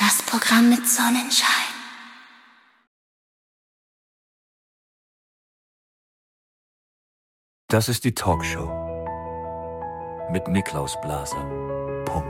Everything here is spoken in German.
Das Programm mit Sonnenschein. Das ist die Talkshow mit Niklaus Blaser.